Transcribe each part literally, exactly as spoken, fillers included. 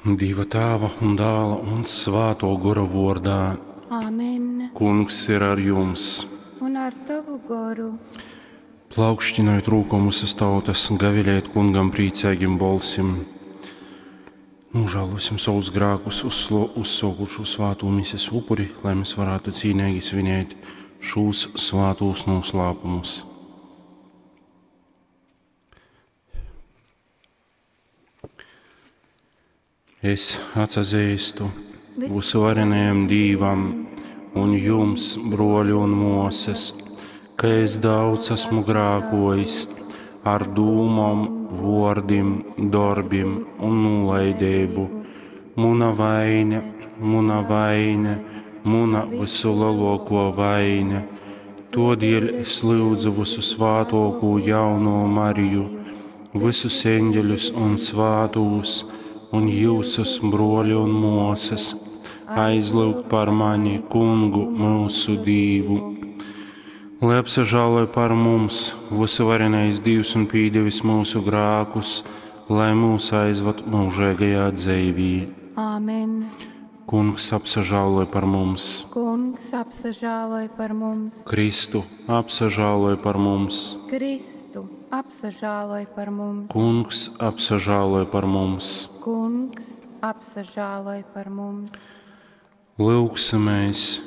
Dieva tēva un dēla un svēto gara vārdā. Āmen. Kungs ir ar jums. Un ar tavu garu. Plaukšķinot rūkumus tautas, gavilēt kungam priecīgiem balsim. Nožēlosim savus grēkus, uzsokušu svēto mises upuri, lai mēs varētu cīnīgi svinēt šos svētos noslēpumus. Es atzīstu visvarenajam Dievam un jums, broļi un māsas, ka es daudz esmu grēkojis ar dūmām, vārdiem, darbiem un nolaidību. Mana vaina, mana vaina, mana visu lielāko vaina. Todēļ es lūdzu visu svētāko jauno Mariju, visus eņģeļus un svētos, un jūsus, broļi un māsas, aizlūgt par mani, kungu, mūsu Dievu. Lai apsažāloj par mums, visvarenais Dievs un pīdevis mūsu grēkus, lai mūs aizved mūžīgajā dzīvī. Āmen. Kungs apsažāloj par mums. Kungs apsažāloj par mums. Kristu apsažāloj par mums. Kristu apsažāloj par mums. Kungs apsažāloj par mums. Kungs apsažāloj par mums. Lūgsimies.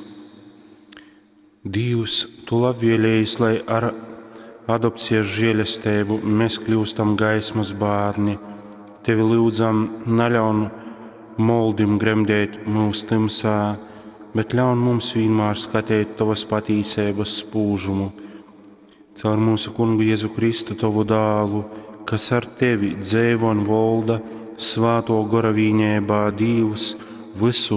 Dievs, tu labvēlējis, lai ar adopcijas žēlastību mēs kļūstam gaismas bērni. Tevi lūdzam, neļaun moldim gremdēt mūsu tumsā, bet ļaun mums vienmēr skatīt tavas patiesības spūžumu. Caur mūsu kungu Jēzu Kristu, tavu dēlu, kas ar tevi dzīvo un valda, svēto gara vienībā Dievs, visu